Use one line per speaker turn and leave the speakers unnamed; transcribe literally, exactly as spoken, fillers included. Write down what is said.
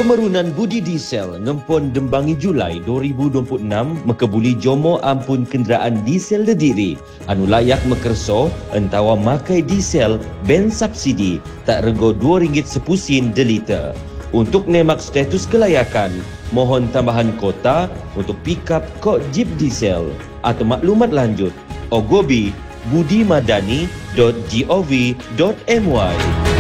Pemerunan budi diesel ngempon dembangi Julai dua ribu dua puluh enam mekebuli jomo ampun kenderaan diesel dediri anu layak mekerso entawa makai diesel ben subsidi tak rego dua ringgit sepusin deliter. Untuk nemak status kelayakan, mohon tambahan kota untuk pick-up kod jeep diesel atau maklumat lanjut ogobi budimadani dot gov dot my.